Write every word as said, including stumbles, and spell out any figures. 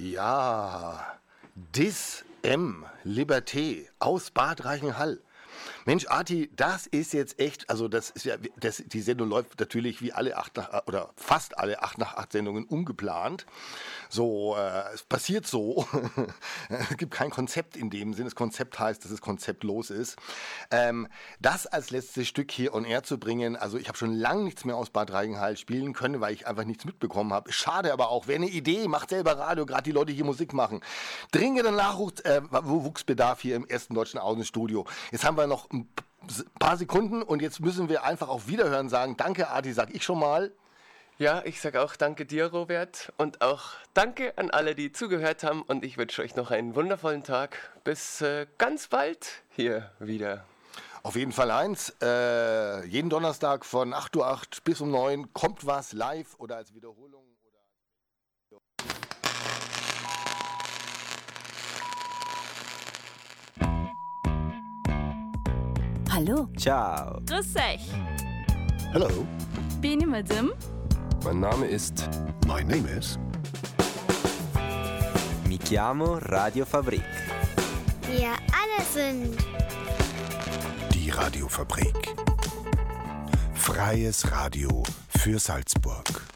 Ja, Dis M. Liberté aus Bad Reichenhall. Mensch, Arti, das ist jetzt echt, also das ist ja, das, die Sendung läuft natürlich wie alle acht nach, oder fast alle acht nach acht Sendungen ungeplant. So, äh, es passiert so. Es gibt kein Konzept in dem Sinn. Das Konzept heißt, dass es konzeptlos ist. Ähm, das als letztes Stück hier on air zu bringen, also ich habe schon lange nichts mehr aus Bad Reichenhall spielen können, weil ich einfach nichts mitbekommen habe. Schade aber auch, wer eine Idee, macht selber Radio, gerade die Leute, die hier Musik machen. Dringender Nachwuchs, äh, Wuchsbedarf hier im ersten deutschen Außenstudio. Jetzt haben wir noch ein paar Sekunden und jetzt müssen wir einfach auf Wiederhören sagen. Danke, Arti, sag ich schon mal. Ja, ich sag auch danke dir, Robert, und auch danke an alle, die zugehört haben, und ich wünsche euch noch einen wundervollen Tag. Bis äh, ganz bald hier wieder. Auf jeden Fall eins, äh, jeden Donnerstag von acht Uhr acht bis um neun kommt was live oder als Wiederholung. Hallo. Ciao. Grüß euch. Hallo. Bin ich mit dem? Mein Name ist... My name is... Mi chiamo Radio Fabrik. Wir alle sind... Die Radiofabrik. Freies Radio für Salzburg.